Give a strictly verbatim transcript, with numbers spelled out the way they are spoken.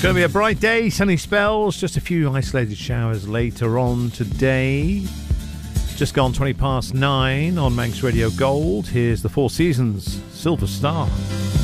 Going to be a bright day, sunny spells, just a few isolated showers later on today. Just gone twenty past nine on Manx Radio Gold. Here's the Four Seasons Silver Star.